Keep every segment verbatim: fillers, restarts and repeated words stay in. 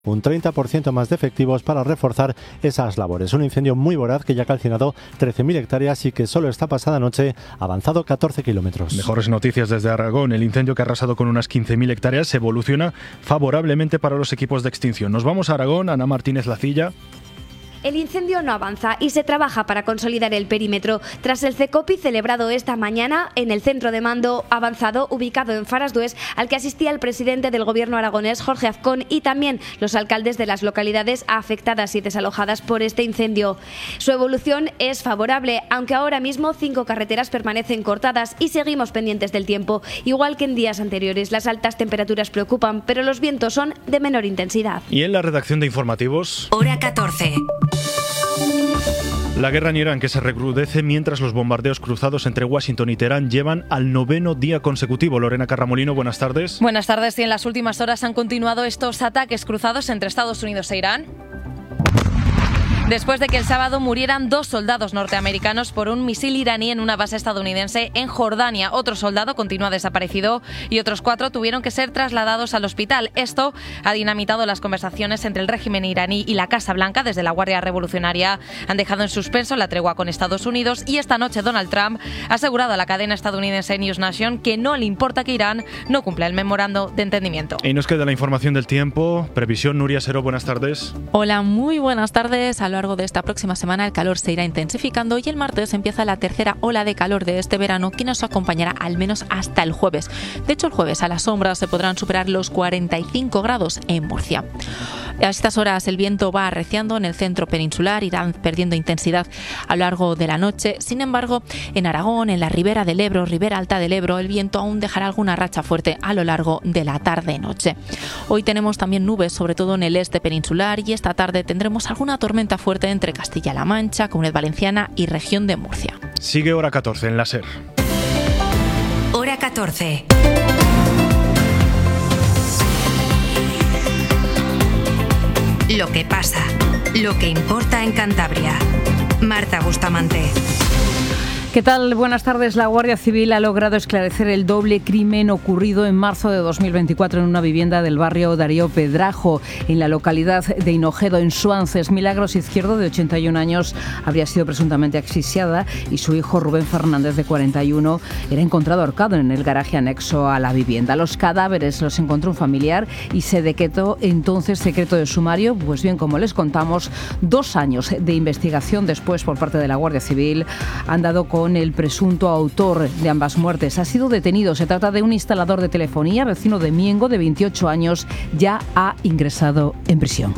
un treinta por ciento más de efectivos para reforzar esas labores. Un incendio muy voraz que ya ha calcinado trece mil hectáreas y que solo esta pasada noche ha avanzado catorce kilómetros. Mejores noticias desde Aragón. El incendio que ha arrasado con unas quince mil hectáreas evoluciona favorablemente para los equipos de extinción. Nos vamos a Aragón. Ana Martínez Lacilla. El incendio no avanza y se trabaja para consolidar el perímetro. Tras el CECOPI celebrado esta mañana en el centro de mando avanzado ubicado en Farasdués, al que asistía el presidente del gobierno aragonés, Jorge Azcón, y también los alcaldes de las localidades afectadas y desalojadas por este incendio. Su evolución es favorable, aunque ahora mismo cinco carreteras permanecen cortadas y seguimos pendientes del tiempo. Igual que en días anteriores, las altas temperaturas preocupan, pero los vientos son de menor intensidad. Y en la redacción de informativos... Hora catorce. La guerra en Irán, que se recrudece mientras los bombardeos cruzados entre Washington y Teherán llevan al noveno día consecutivo. Lorena Carramolino, buenas tardes. Buenas tardes. Y en las últimas horas han continuado estos ataques cruzados entre Estados Unidos e Irán, después de que el sábado murieran dos soldados norteamericanos por un misil iraní en una base estadounidense en Jordania. Otro soldado continúa desaparecido y otros cuatro tuvieron que ser trasladados al hospital. Esto ha dinamitado las conversaciones entre el régimen iraní y la Casa Blanca. Desde la Guardia Revolucionaria han dejado en suspenso la tregua con Estados Unidos y esta noche Donald Trump ha asegurado a la cadena estadounidense News Nation que no le importa que Irán no cumpla el memorando de entendimiento. Y nos queda la información del tiempo. Previsión, Nuria Seró, buenas tardes. Hola, muy buenas tardes. A lo largo de esta próxima semana el calor se irá intensificando y el martes empieza la tercera ola de calor de este verano que nos acompañará al menos hasta el jueves. De hecho, el jueves a la sombra se podrán superar los cuarenta y cinco grados en Murcia. A estas horas el viento va arreciando en el centro peninsular, irán perdiendo intensidad a lo largo de la noche. Sin embargo, en Aragón, en la ribera del Ebro, ribera alta del Ebro, el viento aún dejará alguna racha fuerte a lo largo de la tarde-noche. Hoy tenemos también nubes, sobre todo en el este peninsular, y esta tarde tendremos alguna tormenta fuerte entre Castilla-La Mancha, Comunidad Valenciana y región de Murcia. Sigue Hora catorce en la SER. Hora catorce. Lo que pasa, lo que importa en Cantabria. Marta Bustamante. ¿Qué tal? Buenas tardes. La Guardia Civil ha logrado esclarecer el doble crimen ocurrido en marzo de dos mil veinticuatro en una vivienda del barrio Darío Pedrajo, en la localidad de Hinojedo, en Suances. Milagros Izquierdo, de ochenta y un años, habría sido presuntamente asfixiada y su hijo Rubén Fernández, de cuarenta y uno, era encontrado ahorcado en el garaje anexo a la vivienda. Los cadáveres los encontró un familiar y se decretó entonces secreto de sumario. Pues bien, como les contamos, dos años de investigación después por parte de la Guardia Civil han dado con el presunto autor de ambas muertes. Ha sido detenido. Se trata de un instalador de telefonía, vecino de Miengo, de veintiocho años. Ya ha ingresado en prisión.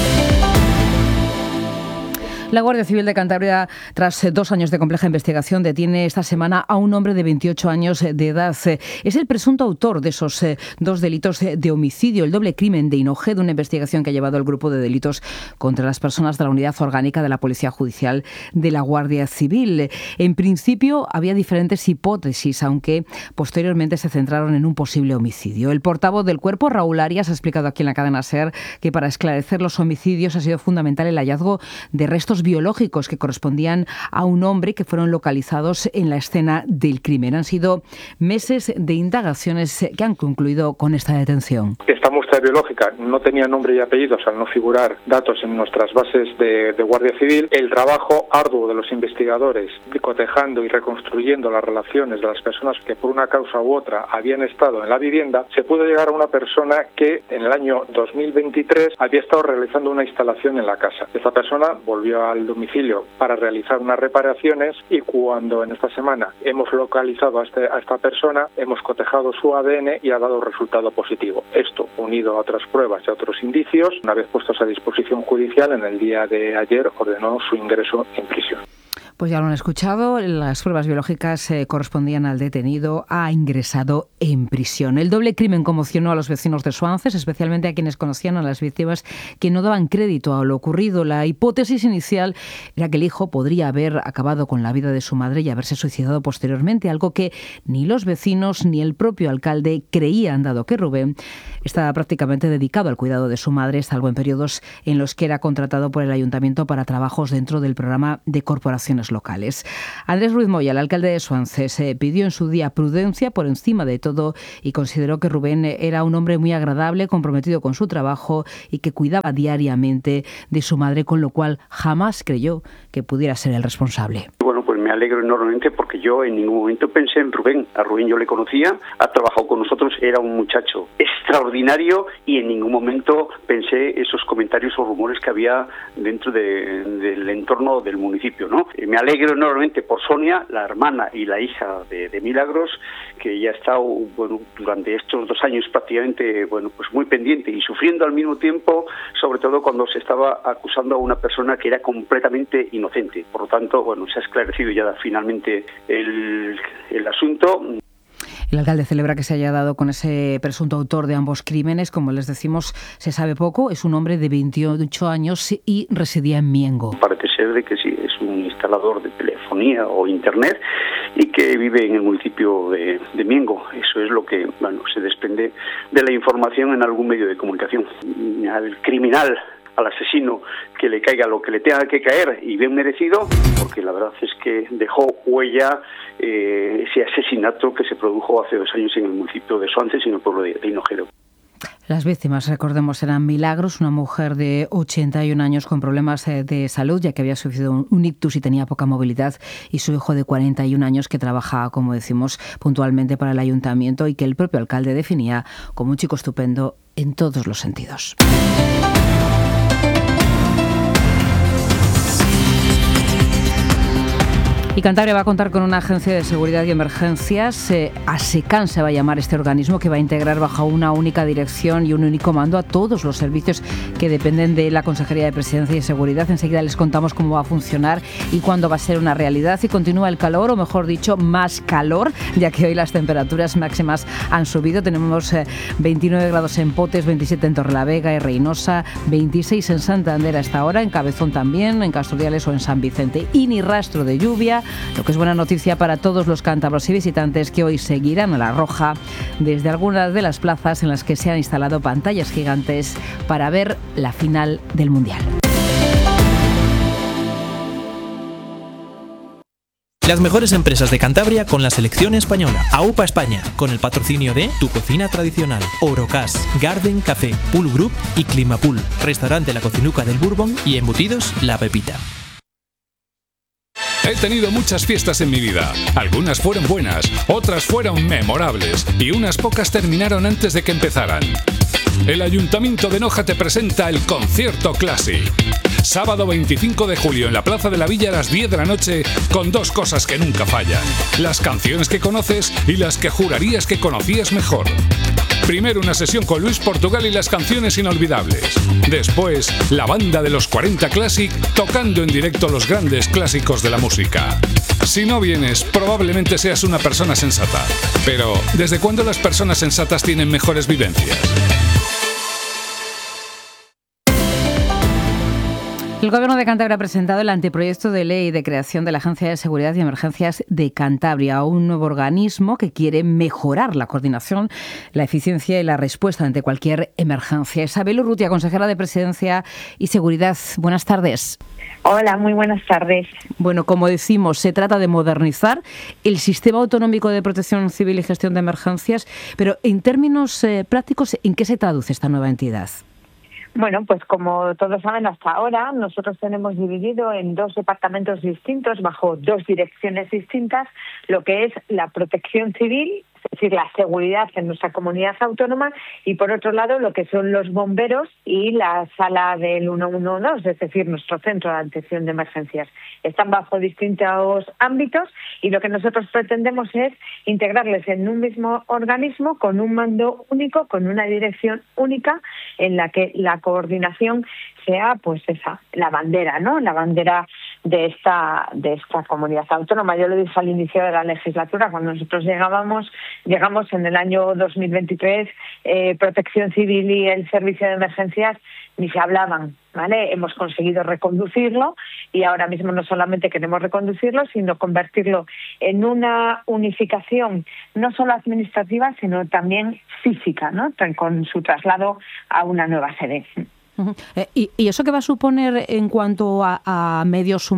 La Guardia Civil de Cantabria, tras dos años de compleja investigación, detiene esta semana a un hombre de veintiocho años de edad. Es el presunto autor de esos dos delitos de homicidio, el doble crimen de Hinojedo, una investigación que ha llevado el grupo de delitos contra las personas de la Unidad Orgánica de la Policía Judicial de la Guardia Civil. En principio había diferentes hipótesis, aunque posteriormente se centraron en un posible homicidio. El portavoz del cuerpo, Raúl Arias, ha explicado aquí en la cadena SER que para esclarecer los homicidios ha sido fundamental el hallazgo de restos biológicos que correspondían a un hombre que fueron localizados en la escena del crimen. Han sido meses de indagaciones que han concluido con esta detención. Esta muestra biológica no tenía nombre y apellidos al no figurar datos en nuestras bases de, de Guardia Civil. El trabajo arduo de los investigadores, cotejando y reconstruyendo las relaciones de las personas que por una causa u otra habían estado en la vivienda, se pudo llegar a una persona que en el año dos mil veintitrés había estado realizando una instalación en la casa. Esta persona volvió a al domicilio para realizar unas reparaciones y cuando en esta semana hemos localizado a, este, a esta persona, hemos cotejado su A D N y ha dado resultado positivo. Esto, unido a otras pruebas y a otros indicios, una vez puestos a disposición judicial, en el día de ayer ordenó su ingreso en prisión. Pues ya lo han escuchado, las pruebas biológicas eh, correspondían al detenido, ha ingresado en prisión. El doble crimen conmocionó a los vecinos de Suances, especialmente a quienes conocían a las víctimas que no daban crédito a lo ocurrido. La hipótesis inicial era que el hijo podría haber acabado con la vida de su madre y haberse suicidado posteriormente, algo que ni los vecinos ni el propio alcalde creían, dado que Rubén estaba prácticamente dedicado al cuidado de su madre, salvo en periodos en los que era contratado por el ayuntamiento para trabajos dentro del programa de corporaciones locales. Andrés Ruiz Moya, el alcalde de Suances, eh, pidió en su día prudencia por encima de todo y consideró que Rubén era un hombre muy agradable, comprometido con su trabajo y que cuidaba diariamente de su madre, con lo cual jamás creyó que pudiera ser el responsable. Bueno, pues me alegro enormemente porque yo en ningún momento pensé en Rubén. A Rubén yo le conocía, ha trabajado con nosotros, era un muchacho extraordinario y en ningún momento pensé esos comentarios o rumores que había dentro de, del entorno del municipio, ¿no? Me alegro enormemente por Sonia, la hermana y la hija de, de Milagros, que ya ha estado, bueno, durante estos dos años prácticamente, bueno, pues muy pendiente y sufriendo al mismo tiempo, sobre todo cuando se estaba acusando a una persona que era completamente inocente. Por lo tanto, bueno, se ha esclarecido ya finalmente el, el asunto. El alcalde celebra que se haya dado con ese presunto autor de ambos crímenes. Como les decimos, se sabe poco. Es un hombre de veintiocho años y residía en Miengo. Parece ser de que sí, es un instalador de telefonía o internet y que vive en el municipio de, de Miengo. Eso es lo que, bueno, se desprende de la información en algún medio de comunicación. Al criminal, al asesino, que le caiga lo que le tenga que caer y bien merecido, porque la verdad es que dejó huella eh, ese asesinato que se produjo hace dos años en el municipio de Suances y en el pueblo de, de Hinojero. Las víctimas, recordemos, eran Milagros, una mujer de ochenta y un años con problemas de salud, ya que había sufrido un ictus y tenía poca movilidad, y su hijo de cuarenta y un años, que trabajaba, como decimos, puntualmente para el ayuntamiento y que el propio alcalde definía como un chico estupendo en todos los sentidos. Y Cantabria va a contar con una agencia de seguridad y emergencias. Eh, ASECAN se va a llamar este organismo, que va a integrar bajo una única dirección y un único mando a todos los servicios que dependen de la Consejería de Presidencia y Seguridad. Enseguida les contamos cómo va a funcionar y cuándo va a ser una realidad. Y continúa el calor, o mejor dicho, más calor, ya que hoy las temperaturas máximas han subido. Tenemos eh, veintinueve grados en Potes, veintisiete en Torrelavega y Reynosa, veintiséis en Santander a esta hora, en Cabezón también, en Casturiales o en San Vicente. Y ni rastro de lluvia, lo que es buena noticia para todos los cántabros y visitantes que hoy seguirán a la roja desde algunas de las plazas en las que se han instalado pantallas gigantes para ver la final del Mundial. Las mejores empresas de Cantabria con la selección española. AUPA España, con el patrocinio de Tu Cocina Tradicional, Orocas, Garden Café, Pool Group y Climapool, Restaurante La Cocinuca del Bourbon y Embutidos La Pepita. He tenido muchas fiestas en mi vida. Algunas fueron buenas, otras fueron memorables y unas pocas terminaron antes de que empezaran. El Ayuntamiento de Noja te presenta el Concierto Classic. Sábado veinticinco de julio en la Plaza de la Villa a las diez de la noche, con dos cosas que nunca fallan: las canciones que conoces y las que jurarías que conocías mejor. Primero una sesión con Luis Portugal y las canciones inolvidables. Después, la banda de los cuarenta Classic tocando en directo los grandes clásicos de la música. Si no vienes, probablemente seas una persona sensata. Pero, ¿desde cuándo las personas sensatas tienen mejores vivencias? El Gobierno de Cantabria ha presentado el anteproyecto de ley de creación de la Agencia de Seguridad y Emergencias de Cantabria, un nuevo organismo que quiere mejorar la coordinación, la eficiencia y la respuesta ante cualquier emergencia. Isabel Urrutia, consejera de Presidencia y Seguridad, buenas tardes. Hola, muy buenas tardes. Bueno, como decimos, se trata de modernizar el Sistema Autonómico de Protección Civil y Gestión de Emergencias, pero en términos eh, prácticos, ¿en qué se traduce esta nueva entidad? Bueno, pues como todos saben, hasta ahora nosotros tenemos dividido en dos departamentos distintos, bajo dos direcciones distintas, lo que es la protección civil, es decir, la seguridad en nuestra comunidad autónoma, y por otro lado lo que son los bomberos y la sala del uno uno dos, es decir, nuestro centro de atención de emergencias. Están bajo distintos ámbitos y lo que nosotros pretendemos es integrarles en un mismo organismo con un mando único, con una dirección única, en la que la coordinación sea pues esa, la bandera, ¿no? La bandera de esta de esta comunidad autónoma. Yo lo dije al inicio de la legislatura, cuando nosotros llegábamos, llegamos en el año dos mil veintitrés, eh, Protección Civil y el Servicio de Emergencias ni se hablaban, ¿vale? Hemos conseguido reconducirlo y ahora mismo no solamente queremos reconducirlo, sino convertirlo en una unificación no solo administrativa, sino también física, ¿no? Con su traslado a una nueva sede. Uh-huh. Eh, ¿y, ¿Y eso qué va a suponer en cuanto a, a medios humanos?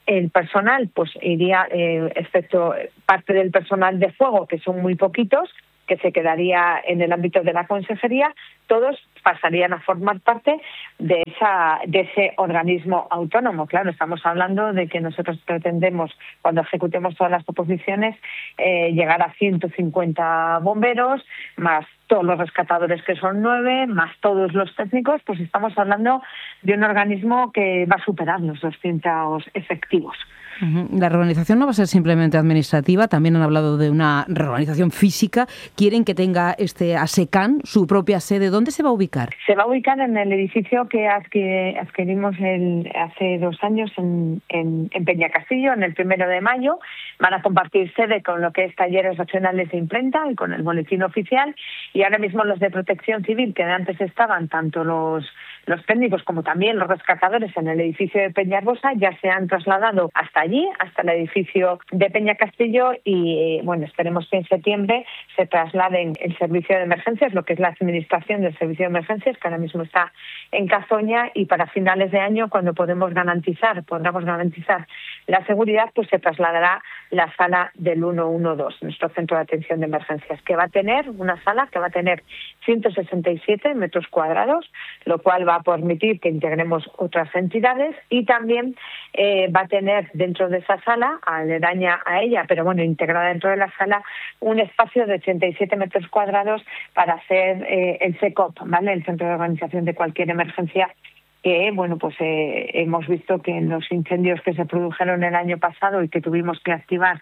el personal pues iría, eh, excepto parte del personal de fuego, que son muy poquitos, que se quedaría en el ámbito de la consejería, todos pasarían a formar parte de esa de ese organismo autónomo. Claro, estamos hablando de que nosotros pretendemos, cuando ejecutemos todas las oposiciones, eh, llegar a ciento cincuenta bomberos, más todos los rescatadores, que son nueve, más todos los técnicos, pues estamos hablando de un organismo que va a superar los doscientos efectivos. La reorganización no va a ser simplemente administrativa, también han hablado de una reorganización física. Quieren que tenga este ASECAN su propia sede. ¿Dónde se va a ubicar? Se va a ubicar en el edificio que adquirimos el, hace dos años en, en, en Peñacastillo, en el primero de mayo. Van a compartir sede con lo que es Talleres Nacionales de Imprenta y con el Boletín Oficial. Y ahora mismo los de Protección Civil, que antes estaban tanto los, los técnicos como también los rescatadores en el edificio de Peñarbosa, ya se han trasladado hasta allí, hasta el edificio de Peñacastillo, y bueno, esperemos que en septiembre se trasladen el servicio de emergencias, lo que es la administración del servicio de emergencias, que ahora mismo está en Cazoña, y para finales de año, cuando podemos garantizar, podamos garantizar la seguridad, pues se trasladará la sala del ciento doce, nuestro centro de atención de emergencias, que va a tener una sala que va a tener ciento sesenta y siete metros cuadrados, lo cual va a permitir que integremos otras entidades, y también eh, va a tener dentro de esa sala, aledaña a ella, pero bueno, integrada dentro de la sala, un espacio de ochenta y siete metros cuadrados para hacer eh, el C E C O P, ¿vale? El Centro de Organización de Cualquier Emergencia, que bueno, pues eh, hemos visto que en los incendios que se produjeron el año pasado y que tuvimos que activar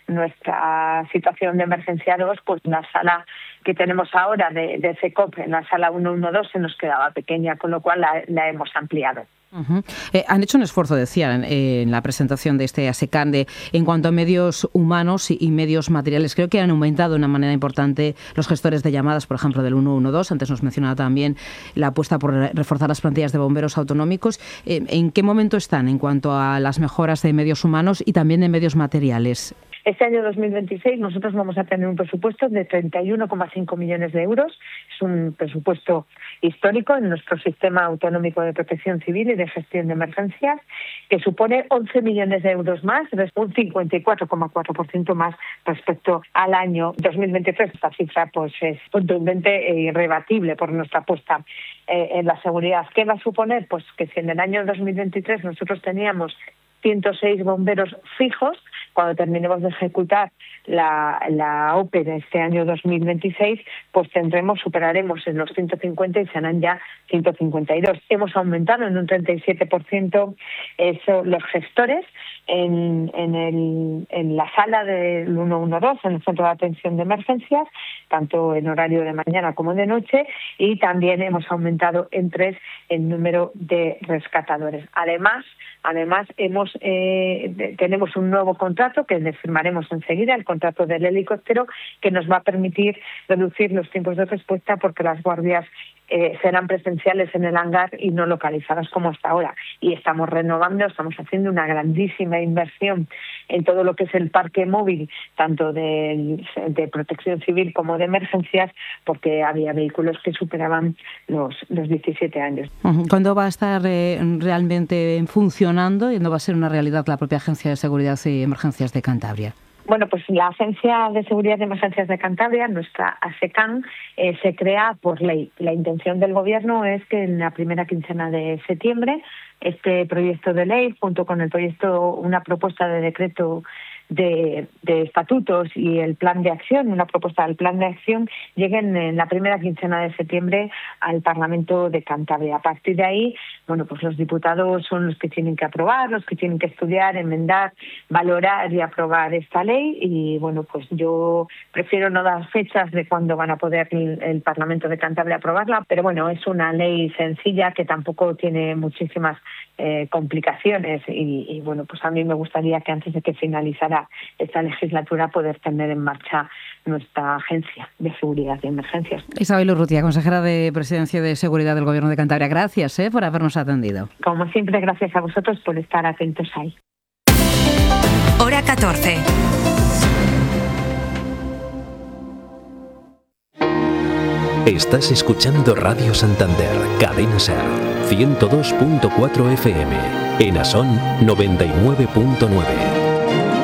nuestra situación de emergencia dos, pues la sala que tenemos ahora de, de C E C O P, en la sala ciento doce, se nos quedaba pequeña, con lo cual la, la hemos ampliado. Uh-huh. Eh, han hecho un esfuerzo, decían, en, en la presentación de este ASECAN de, en cuanto a medios humanos y, y medios materiales. Creo que han aumentado de una manera importante los gestores de llamadas, por ejemplo, del ciento doce. Antes nos mencionaba también la apuesta por reforzar las plantillas de bomberos autonómicos. Eh, ¿En qué momento están en cuanto a las mejoras de medios humanos y también de medios materiales? Este año dos mil veintiséis nosotros vamos a tener un presupuesto de treinta y uno coma cinco millones de euros. Es un presupuesto histórico en nuestro sistema autonómico de protección civil y de gestión de emergencias, que supone once millones de euros más, un cincuenta y cuatro coma cuatro por ciento más respecto al año dos mil veintitrés. Esta cifra pues es contundente e irrebatible por nuestra apuesta eh, en la seguridad. ¿Qué va a suponer? Pues que si en el año dos mil veintitrés nosotros teníamos ciento seis bomberos fijos, cuando terminemos de ejecutar la, la O P E de este año dos mil veintiséis, pues tendremos, superaremos en los ciento cincuenta y serán ya ciento cincuenta y dos. Hemos aumentado en un treinta y siete por ciento eso, los gestores en, en, el, en la sala del ciento doce, en el centro de atención de emergencias, tanto en horario de mañana como de noche, y también hemos aumentado en tres el número de rescatadores. Además, Además, hemos eh, tenemos un nuevo contrato que le firmaremos enseguida, el contrato del helicóptero, que nos va a permitir reducir los tiempos de respuesta, porque las guardias eh, serán presenciales en el hangar y no localizadas como hasta ahora. Y estamos renovando, estamos haciendo una grandísima inversión en todo lo que es el parque móvil, tanto de, de protección civil como de emergencias, porque había vehículos que superaban los, los diecisiete años. ¿Cuándo va a estar eh, realmente funcionando y no va a ser una realidad la propia Agencia de Seguridad y Emergencias de Cantabria? Bueno, pues la Agencia de Seguridad y Emergencias de Cantabria, nuestra ASECAN, eh, se crea por ley. La intención del Gobierno es que en la primera quincena de septiembre este proyecto de ley, junto con el proyecto, una propuesta de decreto de, de estatutos y el plan de acción, una propuesta del plan de acción, lleguen en la primera quincena de septiembre al Parlamento de Cantabria. A partir de ahí, bueno, pues los diputados son los que tienen que aprobar, los que tienen que estudiar, enmendar, valorar y aprobar esta ley. Y bueno, pues yo prefiero no dar fechas de cuándo van a poder el, el Parlamento de Cantabria aprobarla, pero bueno, es una ley sencilla que tampoco tiene muchísimas eh, complicaciones y, y bueno, pues a mí me gustaría que antes de que finalizara esta legislatura poder tener en marcha nuestra Agencia de Seguridad y Emergencias. Isabel Urrutia, consejera de Presidencia de Seguridad del Gobierno de Cantabria. Gracias eh, por habernos atendido. Como siempre, gracias a vosotros por estar atentos ahí. Hora catorce. Estás escuchando Radio Santander, Cadena Ser, ciento dos punto cuatro F M. En Asón noventa y nueve punto nueve.